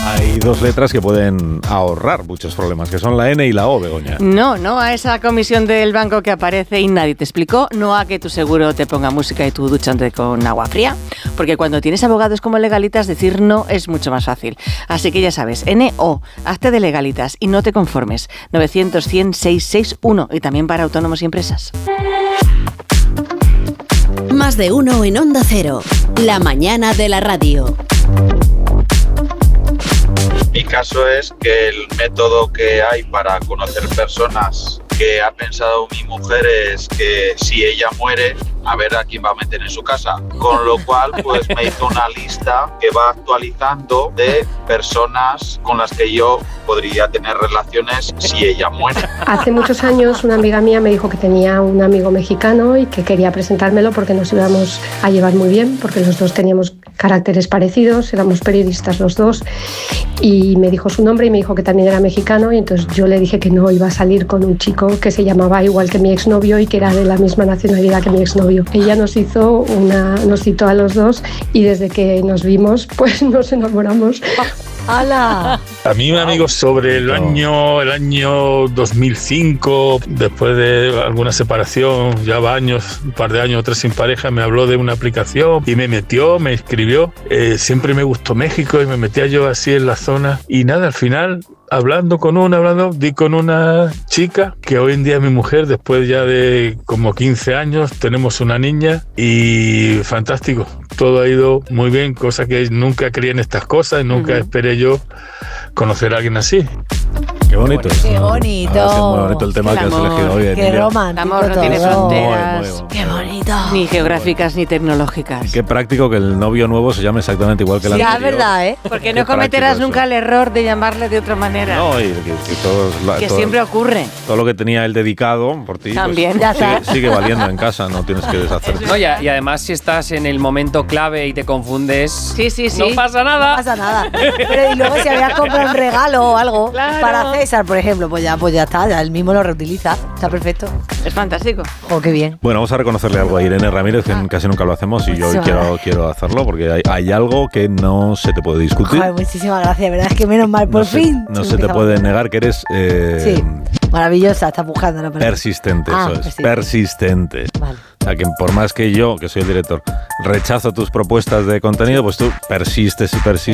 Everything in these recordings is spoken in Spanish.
Hay dos letras que pueden ahorrar muchos problemas, que son la N y la O, Begoña. No a esa comisión del banco que aparece y nadie te explicó, no a que tu seguro te ponga música y tú duchándote con agua fría, porque cuando tienes abogados como Legalitas, decir no es mucho más fácil. Así que ya sabes, N-O, hazte de Legalitas y no te conformes. 900-100-661 y también para autónomos y empresas. Más de uno en Onda Cero, la mañana de la radio. Mi caso es que el método que hay para conocer personas que ha pensado mi mujer es que si ella muere, a ver a quién va a meter en su casa. Con lo cual, pues me hizo una lista que va actualizando de personas con las que yo podría tener relaciones si ella muere. Hace muchos años una amiga mía me dijo que tenía un amigo mexicano y que quería presentármelo porque nos íbamos a llevar muy bien, porque los dos teníamos caracteres parecidos, éramos periodistas los dos, y me dijo su nombre y me dijo que también era mexicano, y entonces yo le dije que no iba a salir con un chico que se llamaba igual que mi exnovio y que era de la misma nacionalidad que mi exnovio. Ella nos citó a los dos y desde que nos vimos pues nos enamoramos. ¡Hala! A mí un amigo sobre el año 2005, después de alguna separación, ya va años, un par de años o tres sin pareja, me habló de una aplicación y me escribió. Siempre me gustó México y me metía yo así en la zona y nada, al final di con una chica que hoy en día es mi mujer, después ya de como 15 años, tenemos una niña y fantástico. Todo ha ido muy bien, cosa que nunca creía en estas cosas, nunca esperé yo conocer a alguien así. Qué bonito. Qué bonito. Es muy bonito el tema que has elegido hoy. Qué romántico. El amor no tiene fronteras. Qué bonito. Ni geográficas ni tecnológicas. Y qué práctico que el novio nuevo se llame exactamente igual que el anterior. Sí, es verdad, ¿eh? Porque no cometerás nunca el error de llamarle de otra manera. No, y que siempre ocurre. Todo lo que tenía él dedicado por ti también pues, sigue valiendo en casa, no tienes que deshacerte. No, y además si estás en el momento clave y te confundes, sí. no pasa nada. No pasa nada. Pero y luego si habías comprado un regalo o algo para César, por ejemplo, pues ya está, ya él mismo lo reutiliza. Está perfecto. Es fantástico. Oh, qué bien. Bueno, vamos a reconocerle algo a Irene Ramírez, que casi nunca lo hacemos y yo hoy quiero hacerlo porque hay algo que no se te puede discutir. Joder, muchísimas gracias, verdad es que menos mal, por fin. No se te puede negar que eres... sí, maravillosa, está buscando la persona. Persistente, eso es, persistente. Vale. O sea, que por más que yo, que soy el director, rechazo tus propuestas de contenido, pues tú persistes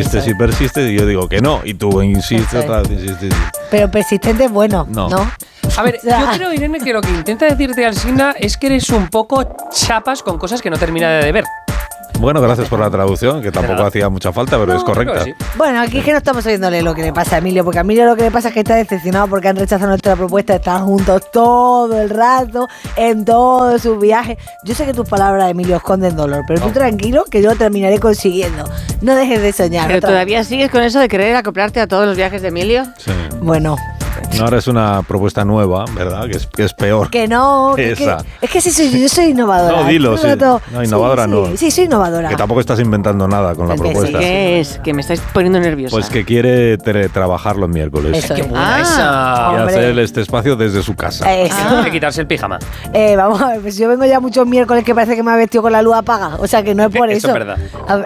y yo digo que no, y tú insistes otra vez, insistes. Pero persistente es bueno, ¿no? A ver, yo creo, Irene, que lo que intenta decirte Alsina es que eres un poco chapas con cosas que no termina de ver. Bueno, gracias por la traducción, que tampoco hacía mucha falta, pero es correcta. Sí. Bueno, aquí es que no estamos oyéndole lo que le pasa a Emilio, porque a Emilio lo que le pasa es que está decepcionado porque han rechazado nuestra propuesta, están juntos todo el rato, en todos sus viajes. Yo sé que tus palabras, Emilio, esconden dolor, pero tú tranquilo que yo lo terminaré consiguiendo. No dejes de soñar. ¿Pero todavía sigues con eso de querer acoplarte a todos los viajes de Emilio? Sí. Bueno. No, ahora es una propuesta nueva, ¿verdad? Que es peor. Que no, es que sí, yo soy innovadora. No, dilo, sí. No, innovadora no. Sí, soy innovadora. Que tampoco estás inventando nada con la propuesta. ¿Qué es? Que me estáis poniendo nerviosa. Pues que quiere teletrabajar los miércoles. Eso. ¡Qué buena esa! Y hacer este espacio desde su casa. Eso. Hay que quitarse el pijama. Vamos a ver, pues yo vengo ya muchos miércoles que parece que me ha vestido con la luz apagada. O sea que no es por eso. Eso es verdad.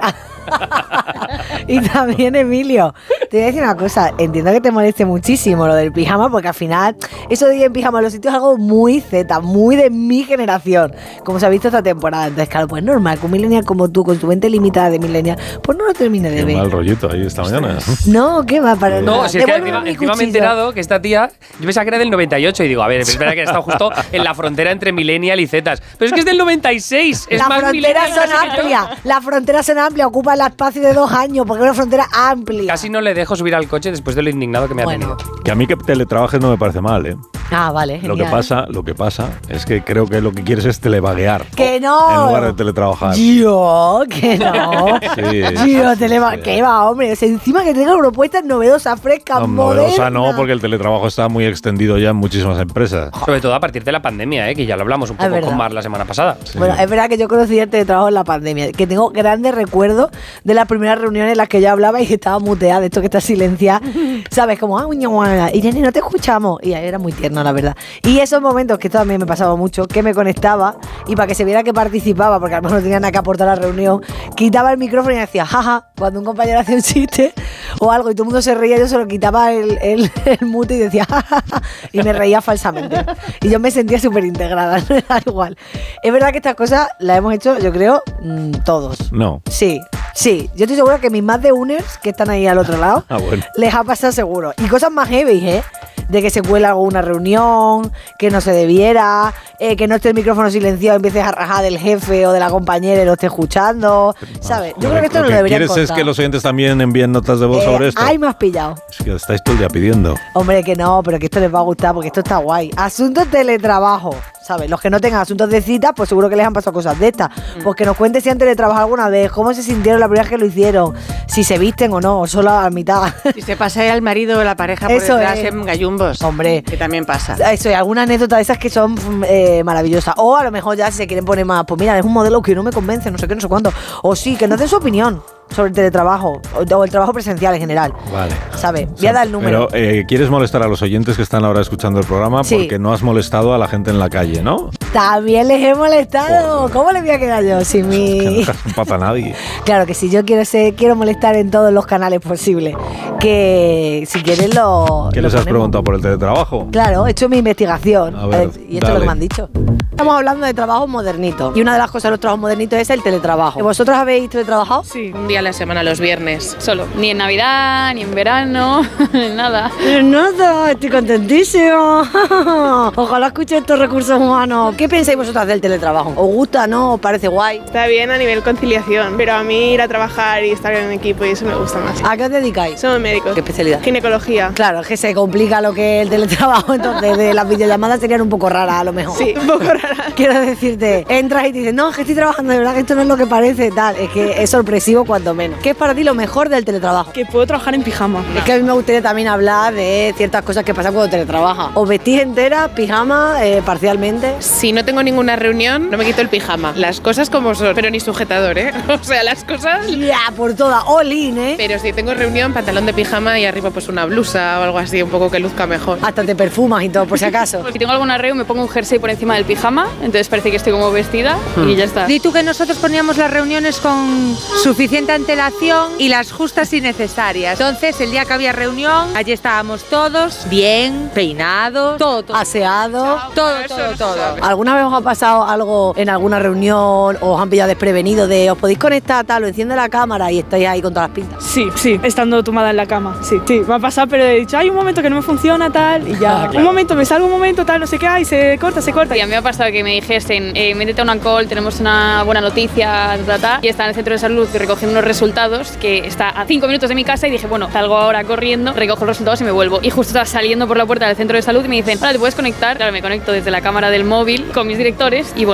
Y también, Emilio, te voy a decir una cosa. Entiendo que te moleste muchísimo lo del pijama, porque al final eso de ir en pijama en los sitios es algo muy Z, muy de mi generación, como se ha visto esta temporada. Entonces, claro, pues normal, que un millennial como tú, con tu mente limitada de millennial, pues no lo termine de ver. Qué mal rollito ahí esta mañana. No, ¿qué va? Para no, nada. si es que encima me he enterado que esta tía, yo pensaba que era del 98 y digo, a ver, es verdad que ha estado justo en la frontera entre millennial y Zetas, pero es que es del 96, es más millennial. Las fronteras son amplias, ocupan el espacio de 2 años, porque es una frontera amplia. Casi no le dejo subir al coche después de lo indignado que me ha tenido. Que a mí que teletrabajes no me parece mal, ¿eh? Ah, vale, genial. Lo que pasa es que creo que lo que quieres es televaguear. ¡Que no! En lugar de teletrabajar. Yo, que no. Sí. Yo, ¿qué va, hombre? O sea, encima que tengo propuestas novedosas, frescas, modernas. Novedosa no, porque el teletrabajo está muy extendido ya en muchísimas empresas. Sobre todo a partir de la pandemia, que ya lo hablamos un poco con Mar la semana pasada. Sí. Bueno, es verdad que yo conocí el teletrabajo en la pandemia, que tengo grandes recuerdos de las primeras reuniones en las que yo hablaba y estaba muteada, de esto que está silenciada, ¿sabes? Como, Irene, no te escuchamos. Y era muy tierno, la verdad. Y esos momentos, que esto también me pasaba mucho, que me conectaba y para que se viera que participaba, porque a lo mejor no tenía nada que aportar a la reunión, quitaba el micrófono y decía, jaja, cuando un compañero hacía un chiste, o algo y todo el mundo se reía, yo se lo quitaba el mute y decía y me reía falsamente. Y yo me sentía súper integrada, no era igual. Es verdad que estas cosas las hemos hecho, yo creo, todos. No. Sí. Yo estoy segura que mis más de uners que están ahí al otro lado les ha pasado seguro. Y cosas más heavy, de que se cuela alguna reunión, que no se debiera, que no esté el micrófono silenciado y empieces a rajar del jefe o de la compañera y lo esté escuchando, ¿sabes? Yo creo que esto no lo deberían contar. ¿Quieres es que los oyentes también envíen notas de voz sobre esto? Ay, me has pillado. Es que estáis todo el día pidiendo. Hombre, que no, pero que esto les va a gustar porque esto está guay. Asuntos teletrabajo, ¿sabes? Los que no tengan asuntos de cita, pues seguro que les han pasado cosas de estas. Pues que nos cuenten si han teletrabajado alguna vez, cómo se sintieron la primera vez que lo hicieron, si se visten o no, o solo a mitad. Si se pasa al marido o la pareja por Eso detrás es. en gallumbos. Hombre. Que también pasa. Eso, y alguna anécdota de esas que son maravillosas. O a lo mejor ya si se quieren poner más, pues mira, es un modelo que no me convence, no sé qué, no sé cuánto. O sí, que nos den su opinión sobre el teletrabajo o el trabajo presencial en general. Vale. ¿Sabes? Voy a dar el número. Pero quieres molestar a los oyentes que están ahora escuchando el programa porque no has molestado a la gente en la calle, ¿no? También les he molestado. Joder. ¿Cómo les voy a quedar yo sin mi...? Que no dejas un papa a nadie. Claro que sí, yo quiero molestar en todos los canales posibles. Que si quieren lo... ¿Qué les has preguntado por el teletrabajo? Claro, he hecho mi investigación. A ver, y esto es lo que me han dicho. Estamos hablando de trabajos modernitos. Y una de las cosas de los trabajos modernitos es el teletrabajo. ¿Vosotros habéis teletrabajado? Sí, un día a la semana, los viernes. Solo. Ni en Navidad, ni en verano, nada. Nada, estoy contentísimo. Ojalá escuche estos recursos humanos. ¿Qué pensáis vosotras del teletrabajo? ¿Os gusta, no? ¿Os parece guay? Está bien a nivel conciliación, pero a mí ir a trabajar y estar en equipo y eso me gusta más. ¿A qué os dedicáis? Somos médicos. ¿Qué especialidad? Ginecología. Claro, es que se complica lo que es el teletrabajo, entonces de las videollamadas serían un poco raras a lo mejor. Sí, un poco raras. Quiero decirte, entras y te dicen, no, es que estoy trabajando, de verdad que esto no es lo que parece, tal. Es que es sorpresivo cuanto menos. ¿Qué es para ti lo mejor del teletrabajo? Que puedo trabajar en pijama. Es que a mí me gustaría también hablar de ciertas cosas que pasan cuando teletrabajas. ¿Os vestís entera, pijama, parcialmente? Si no tengo ninguna reunión, no me quito el pijama. Las cosas como son, pero ni sujetador, ¿eh? O sea, las cosas... Ya, por toda, all in, ¿eh? Pero si tengo reunión, pantalón de pijama y arriba pues una blusa o algo así, un poco que luzca mejor. Hasta te perfumas y todo, por si acaso. Si tengo alguna reunión, me pongo un jersey por encima del pijama, entonces parece que estoy como vestida y ya está. Di tú que nosotros poníamos las reuniones con suficiente antelación y las justas y necesarias. Entonces, el día que había reunión, allí estábamos todos bien, peinados, todo. Aseados. Todo. ¿Alguna vez os ha pasado algo en alguna reunión o os han pillado desprevenido de os podéis conectar, tal, o enciende la cámara y estáis ahí con todas las pintas? Sí, estando tumbada en la cama. Sí, me ha pasado, pero he dicho, hay un momento que no me funciona, tal, y ya. Claro. Un momento, me salgo un momento, tal, no sé qué, y se corta. Y a mí me ha pasado que me dijesen, métete a una call, tenemos una buena noticia, y está en el centro de salud recogiendo unos resultados que está a 5 minutos de mi casa y dije, bueno, salgo ahora corriendo, recojo los resultados y me vuelvo. Y justo estaba saliendo por la puerta del centro de salud y me dicen, hola, ¿te puedes conectar? Claro, me conecto desde la cámara del móvil con mis directores y bueno,